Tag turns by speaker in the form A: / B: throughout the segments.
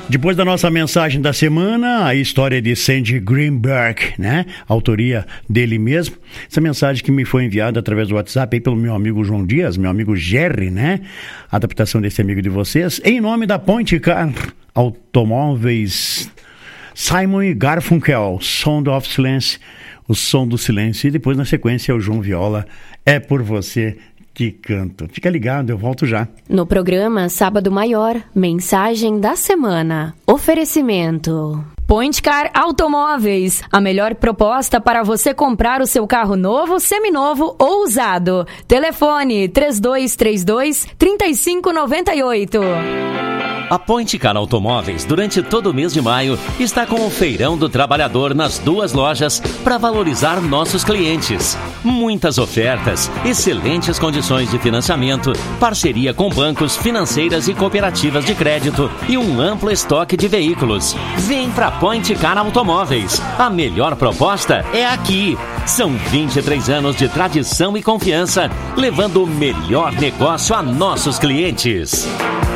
A: Depois da nossa mensagem da semana, a história de Sandy Greenberg, né? Autoria dele mesmo. Essa mensagem que me foi enviada através do WhatsApp aí pelo meu amigo João Dias, meu amigo Jerry, né? A adaptação desse amigo de vocês. Em nome da Point Car Automóveis, Simon e Garfunkel, Sound of Silence, o som do silêncio. E depois, na sequência, o João Viola, É Por Você Que Canto. Fica ligado, eu volto já.
B: No programa Sábado Maior, mensagem da semana. Oferecimento Point Car Automóveis, a melhor proposta para você comprar o seu carro novo, seminovo ou usado. Telefone 3232-3598.
C: A Point Car Automóveis, durante todo o mês de maio, está com o Feirão do Trabalhador nas 2 lojas para valorizar nossos clientes. Muitas ofertas, excelentes condições de financiamento, parceria com bancos, financeiras e cooperativas de crédito e um amplo estoque de veículos. Vem para Point Car Automóveis. A melhor proposta é aqui. São 23 anos de tradição e confiança, levando o melhor negócio a nossos clientes.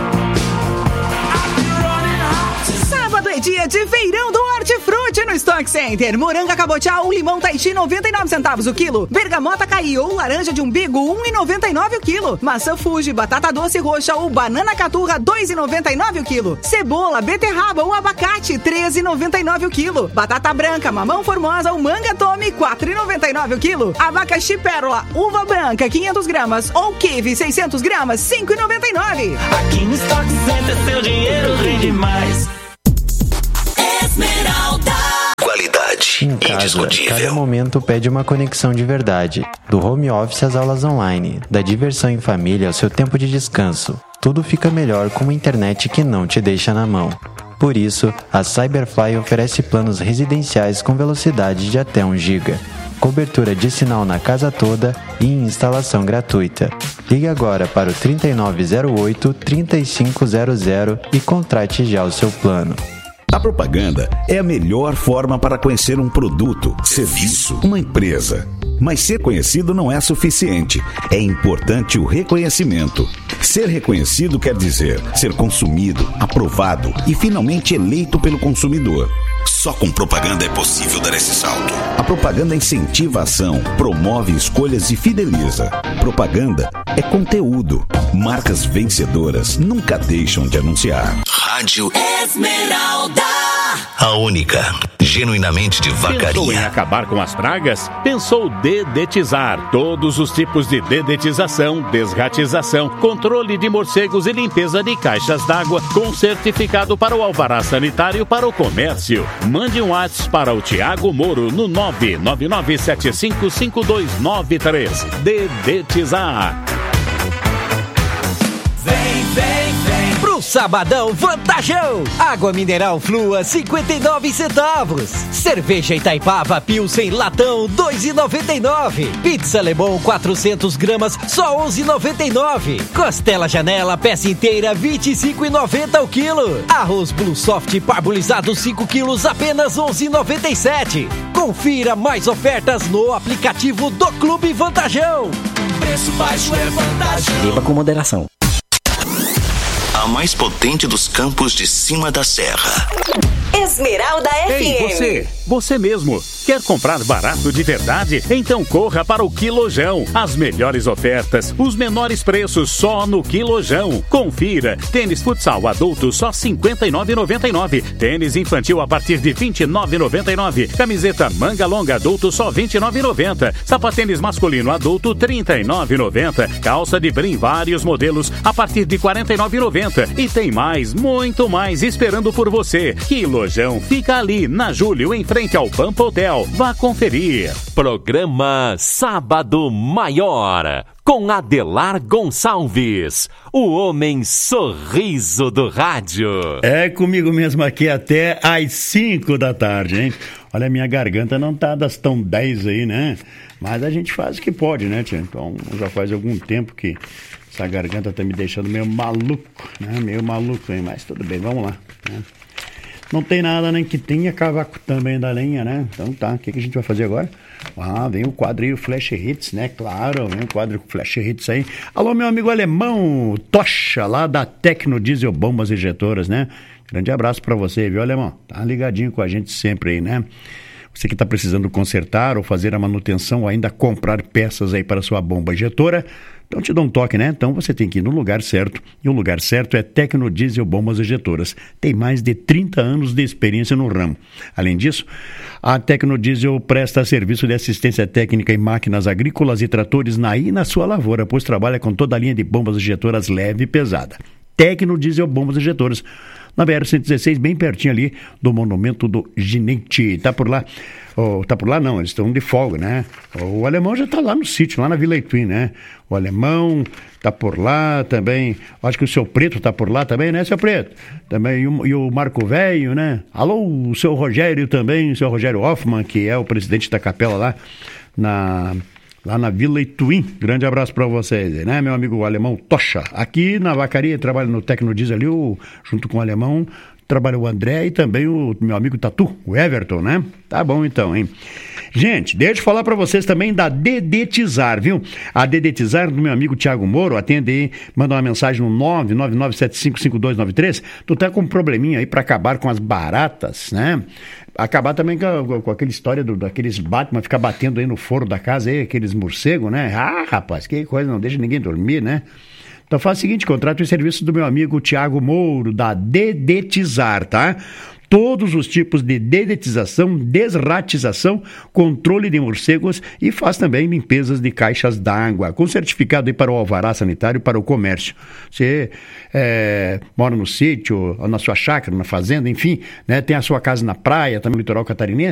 D: Dia de feirão do Hortifruti no Stock Center. Moranga cabotiá ou limão Tahiti 99 centavos o quilo. Bergamota caí ou laranja de umbigo 1,99 o quilo. Maçã Fuji, batata doce roxa ou banana caturra 2,99 o quilo. Cebola, beterraba ou abacate 13,99 o quilo. Batata branca, mamão formosa ou manga tome 4,99 o quilo. Abacaxi pérola, uva branca 500 gramas ou kiwi 600 gramas 5,99.
E: Aqui no Stock Center seu dinheiro rende mais.
F: Esmeralda. Qualidade indiscutível.
G: Cada momento pede uma conexão de verdade. Do home office às aulas online, da diversão em família ao seu tempo de descanso. Tudo fica melhor com uma internet que não te deixa na mão. Por isso, a Cyberfly oferece planos residenciais com velocidade de até 1 GB. Cobertura de sinal na casa toda e instalação gratuita. Ligue agora para o 3908-3500 e contrate já o seu plano.
H: A propaganda é a melhor forma para conhecer um produto, serviço, uma empresa. Mas ser conhecido não é suficiente. É importante o reconhecimento. Ser reconhecido quer dizer ser consumido, aprovado e finalmente eleito pelo consumidor.
F: Só com propaganda é possível dar esse salto.
H: A propaganda incentiva a ação, promove escolhas e fideliza. Propaganda é conteúdo. Marcas vencedoras nunca deixam de anunciar.
F: Rádio Esmeralda. A única, genuinamente de vacaria.
I: Pensou em acabar com as pragas? Pensou dedetizar. Todos os tipos de dedetização, desratização, controle de morcegos e limpeza de caixas d'água com certificado para o alvará sanitário para o comércio. Mande um WhatsApp para o Tiago Moro no 999755293. Dedetizar.
J: Vem, vem, vem pro Sabadão Vantajão. Água mineral Flua 59 centavos. Cerveja Itaipava Pilsen latão 2,99. Pizza Lebon 400 gramas só 11,99. Costela Janela peça inteira 25,90 o quilo. Arroz Blue Soft parbolizado 5 quilos apenas 11,97. Confira mais ofertas no aplicativo do Clube Vantajão.
E: Preço baixo é vantagem.
J: Beba com moderação.
F: A mais potente dos campos de cima da serra.
D: Esmeralda
I: Ei, você mesmo, quer comprar barato de verdade? Então corra para o Quilojão. As melhores ofertas, os menores preços só no Quilojão. Confira, tênis futsal adulto só R$ 59,99. Tênis infantil a partir de R$ 29,99. Camiseta manga longa adulto só R$ 29,90. Sapatênis masculino adulto R$ 39,90. Calça de brim vários modelos a partir de R$ 49,90. E tem mais, muito mais esperando por você. Quilojão fica ali na Júlio, em frente ao Pampa Hotel. Vá conferir.
C: Programa Sábado Maior, com Adelar Gonçalves, o homem sorriso do rádio.
A: É comigo mesmo aqui até às 5 da tarde, hein? Olha, minha garganta não tá das tão 10 aí, né? Mas a gente faz o que pode, né, tia? Então, já faz algum tempo que essa garganta tá me deixando meio maluco, né? Meio maluco, hein? Mas tudo bem, vamos lá, né? Não tem nada nem que tenha cavaco também da lenha, né? Então tá, o que a gente vai fazer agora? Vem o quadro aí, o Flash Hits, né? Claro, vem o quadro Flash Hits aí. Alô, meu amigo alemão, Tocha, lá da Tecnodiesel Bombas Injetoras, né? Grande abraço pra você, viu, alemão? Tá ligadinho com a gente sempre aí, né? Você que está precisando consertar ou fazer a manutenção ou ainda comprar peças aí para sua bomba injetora, então te dá um toque, né? Então você tem que ir no lugar certo, e o lugar certo é Tecnodiesel Bombas Injetoras. Tem mais de 30 anos de experiência no ramo. Além disso, a Tecnodiesel presta serviço de assistência técnica em máquinas agrícolas e tratores na sua lavoura, pois trabalha com toda a linha de bombas injetoras leve e pesada. Tecnodiesel Bombas Injetoras, na BR-116, bem pertinho ali do Monumento do Ginete. Tá por lá? Tá por lá não, eles estão de folga, né? O alemão já tá lá no sítio, lá na Vila Ituim, né? O alemão tá por lá também. Acho que o seu Preto tá por lá também, né, seu Preto? Também, e o Marco Velho, né? Alô, o seu Rogério também, o seu Rogério Hoffmann, que é o presidente da capela lá na Vila Ituim. Grande abraço para vocês, né, meu amigo alemão Tocha. Aqui na Vacaria, trabalha no Tecnodiesel ali, junto com o alemão, trabalha o André e também o meu amigo Tatu, o Everton, né? Tá bom então, hein? Gente, deixa eu falar para vocês também da Dedetizar, viu? A Dedetizar do meu amigo Thiago Moro, atende aí, manda uma mensagem no 999755293. Tu tá com um probleminha aí para acabar com as baratas, né? Acabar também com aquela história daqueles Batman ficar batendo aí no forro da casa, aí, aqueles morcegos, né? Ah, rapaz, que coisa, não deixa ninguém dormir, né? Então faz o seguinte, contrate o serviço do meu amigo Thiago Mouro, da Dedetizar, tá? Todos os tipos de dedetização, desratização, controle de morcegos e faz também limpezas de caixas d'água, com certificado aí para o alvará sanitário para o comércio. Você mora no sítio, na sua chácara, na fazenda, enfim, né? Tem a sua casa na praia, também no litoral catarinense,